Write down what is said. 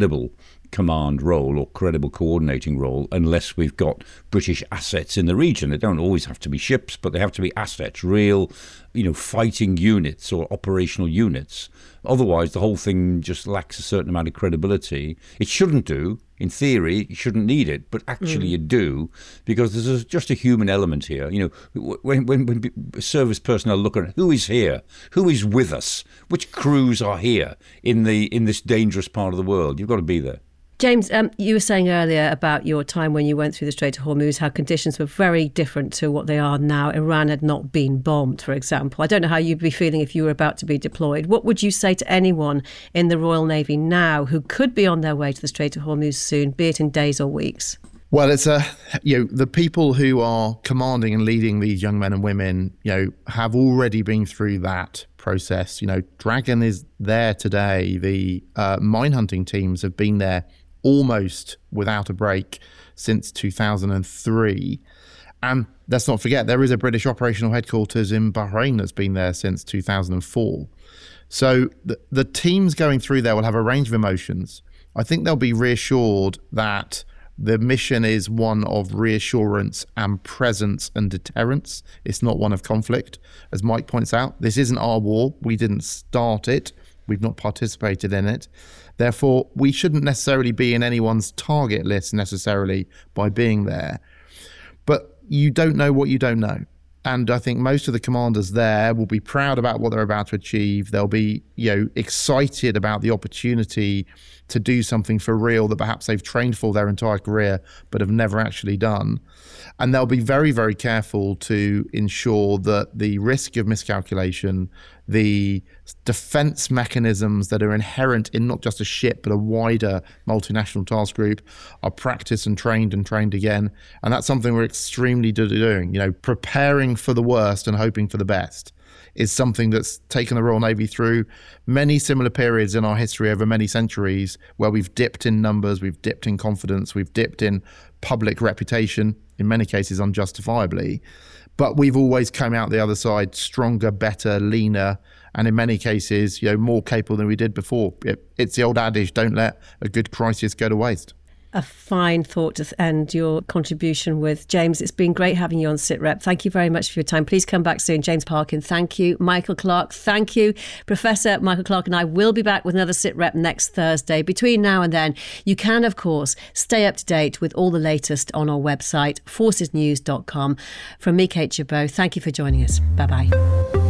credible command role or credible coordinating role unless we've got British assets in the region. They don't always have to be ships, but they have to be assets, real, fighting units or operational units. Otherwise, the whole thing just lacks a certain amount of credibility. It shouldn't do. In theory, you shouldn't need it, but actually you do, because there's just a human element here. When service personnel look at who is here, who is with us, which crews are here in this dangerous part of the world, you've got to be there. James, you were saying earlier about your time when you went through the Strait of Hormuz, how conditions were very different to what they are now. Iran had not been bombed, for example. I don't know how you'd be feeling if you were about to be deployed. What would you say to anyone in the Royal Navy now who could be on their way to the Strait of Hormuz soon, be it in days or weeks? Well, it's the people who are commanding and leading these young men and women, have already been through that process. Dragon is there today. The mine hunting teams have been there almost without a break since 2003. And let's not forget, there is a British operational headquarters in Bahrain that's been there since 2004. So the teams going through there will have a range of emotions. I think they'll be reassured that the mission is one of reassurance and presence and deterrence. It's not one of conflict. As Mike points out, this isn't our war. We didn't start it. We've not participated in it. Therefore, we shouldn't necessarily be in anyone's target list necessarily by being there. But you don't know what you don't know. And I think most of the commanders there will be proud about what they're about to achieve. They'll be, excited about the opportunity to do something for real that perhaps they've trained for their entire career but have never actually done. And they'll be very, very careful to ensure that the risk of miscalculation, the defense mechanisms that are inherent in not just a ship but a wider multinational task group are practiced and trained again. And that's something we're extremely good at doing. Preparing for the worst and hoping for the best is something that's taken the Royal Navy through many similar periods in our history over many centuries, where we've dipped in numbers, we've dipped in confidence, we've dipped in public reputation, in many cases unjustifiably. But we've always come out the other side stronger, better, leaner, and in many cases, more capable than we did before. It's the old adage, don't let a good crisis go to waste. A fine thought to end your contribution with. James, it's been great having you on SITREP. Thank you very much for your time. Please come back soon. James Parkin, thank you. Michael Clarke, thank you. Professor Michael Clarke and I will be back with another SITREP next Thursday. Between now and then, you can, of course, stay up to date with all the latest on our website, forcesnews.com. From me, Kate Chabot, thank you for joining us. Bye-bye.